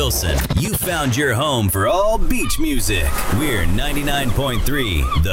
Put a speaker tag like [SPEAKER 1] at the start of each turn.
[SPEAKER 1] Wilson. You found your home for all beach music. We're 99.3 The